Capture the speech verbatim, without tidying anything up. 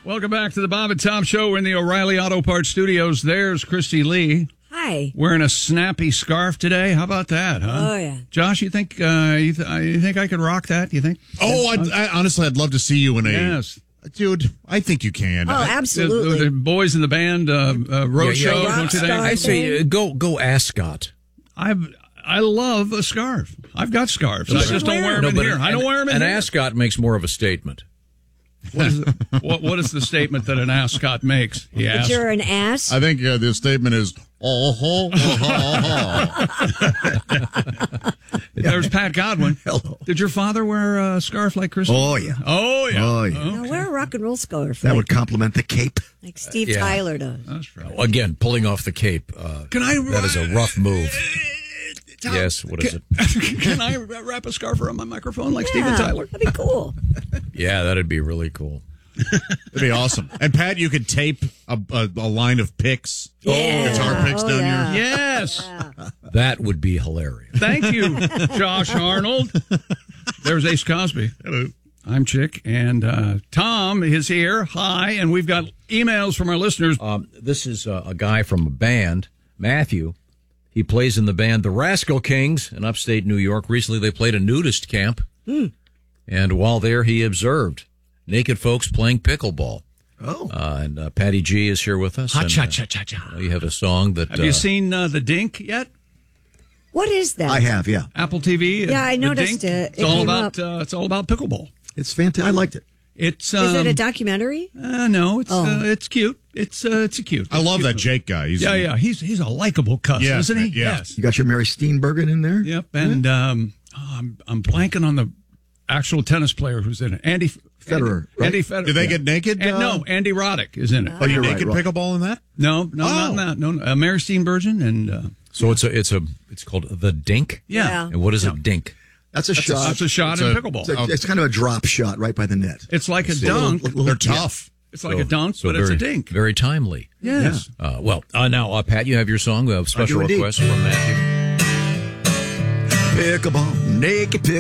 Welcome back to the Bob and Tom Show. We're in the O'Reilly Auto Parts Studios. There's Christy Lee. Hi. Wearing a snappy scarf today. How about that, huh? Oh, yeah. Josh, you think uh, you, th- you think I could rock that? You think? Oh, I'd, I, honestly, I'd love to see you in a... Yes. Dude, I think you can. Oh, I, absolutely. The, the boys in the band, uh, uh, road Yeah, yeah, show, yeah. don't you think? Rockstar. I say uh, go go ascot. I've, I love a scarf. I've got scarves. I should just don't wear wear them No, in but here. an, I don't wear them in an here. ascot makes more of a statement. What is, the, what, what is the statement that an ascot makes? He But asked. you're an ass? I think uh, the statement is, oh, ho, oh, ho, ho. There's Pat Godwin. Hello. Did your father wear a scarf like Chris? Oh, yeah. Oh, yeah. Oh, yeah. Now wear a rock and roll scarf. That like, would complement the cape. like Steve yeah. Tyler does. That's right. Again, pulling off the cape. Uh, Can I? that is a rough move. Tom, Yes, what is can, it? Can I wrap a scarf around my microphone like Steven Yeah, Tyler? that'd be cool. Yeah, that'd be really cool. That'd be awesome. And Pat, you could tape a, a, a line of picks, Yeah. guitar picks Oh, down yeah. your... Yes. That would be hilarious. Thank you, Josh Arnold. There's Ace Cosby. Hello. I'm Chick, and uh, Tom is here. Hi, and we've got emails from our listeners. Um, this is uh, a guy from a band, Matthew. He plays in the band The Rascal Kings in upstate New York. Recently, they played a nudist camp, Mm. and while there, he observed naked folks playing pickleball. Oh. Uh, and uh, Patty G is here with us. Ha, and, cha, uh, cha, cha, cha. You have a song that... Have uh, you seen uh, The Dink yet? What is that? I have, yeah. Apple T V? Yeah, I The noticed Dink? it. It's It all came about up. uh, it's all about pickleball. It's fantastic. I liked it. It's um, Is it a documentary? uh, no, it's Oh. uh, it's cute. It's uh, it's a cute. I love cute that movie. Jake guy. He's Yeah, yeah. He's he's a likable cuss, Yeah, isn't he? yeah. Yes. You got your Mary Steenburgen in there? Yep. And um, oh, I'm I'm blanking on the actual tennis player who's in it. Andy Federer, Andy, right? Andy Federer. Did they Yeah. get naked? And, uh, no, Andy Roddick is in it. Are you You're right, naked right. pickleball in that? No, no, not Oh. in that. No, no. Uh, Mary Steenburgen and uh, So it's a, it's a, it's called The Dink? yeah. Yeah. And what is a dink? That's a shot. That's a shot It's in a- pickleball. it's, a- it's kind of a drop shot right by the net. It's like a It's a little- dunk. little- They're yeah. tough. It's like a dunk, so but very, it's a dink. Very timely. Yes. Uh, well, uh, now, uh, Pat, you have your song. We have a special indeed. request from Matthew. Pickleball, naked pickleball.